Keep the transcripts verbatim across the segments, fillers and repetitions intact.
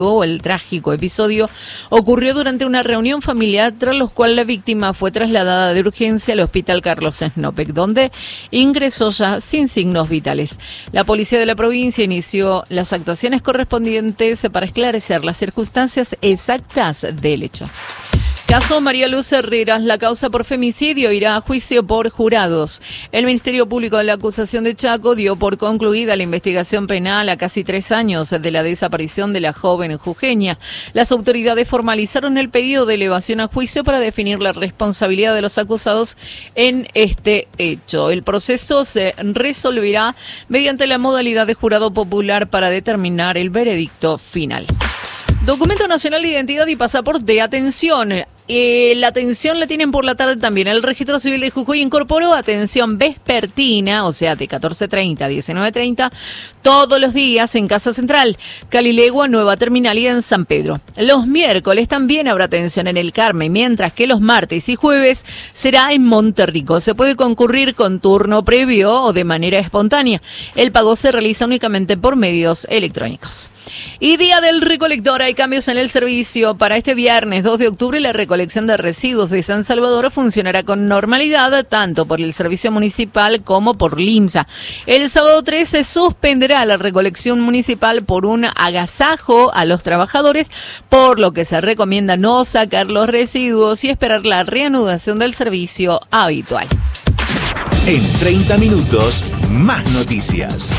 El trágico episodio ocurrió durante una reunión familiar, tras lo cual la víctima fue trasladada de urgencia al Hospital Carlos Snopek, donde ingresó ya sin signos vitales. La policía de la provincia inició las actuaciones correspondientes para esclarecer las circunstancias exactas del hecho. Caso María Luz Herreras, la causa por femicidio irá a juicio por jurados. El Ministerio Público de la Acusación de Chaco dio por concluida la investigación penal a casi tres años de la desaparición de la joven jujeña. Las autoridades formalizaron el pedido de elevación a juicio para definir la responsabilidad de los acusados en este hecho. El proceso se resolverá mediante la modalidad de jurado popular para determinar el veredicto final. Documento Nacional de Identidad y Pasaporte. Atención. Eh, la atención la tienen por la tarde también. El Registro Civil de Jujuy incorporó atención vespertina, o sea, de catorce treinta a diecinueve treinta, todos los días en Casa Central, Calilegua, Nueva Terminal y en San Pedro. Los miércoles también habrá atención en El Carmen, mientras que los martes y jueves será en Monterrico. Se puede concurrir con turno previo o de manera espontánea. El pago se realiza únicamente por medios electrónicos. Y Día del Recolector. Hay cambios en el servicio. Para este viernes dos de octubre, la recolección de residuos de San Salvador funcionará con normalidad, tanto por el servicio municipal como por LIMSA. El sábado tres se suspenderá la recolección municipal por un agasajo a los trabajadores, por lo que se recomienda no sacar los residuos y esperar la reanudación del servicio habitual. En treinta minutos, más noticias.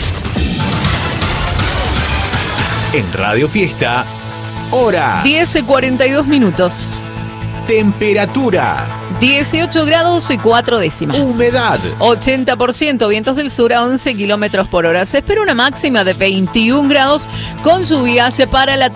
En Radio Fiesta, hora diez y cuarenta y dos minutos. Temperatura dieciocho grados y cuatro décimas. Humedad ochenta por ciento. Vientos del sur a once kilómetros por hora. Se espera una máxima de veintiún grados con lluvias para la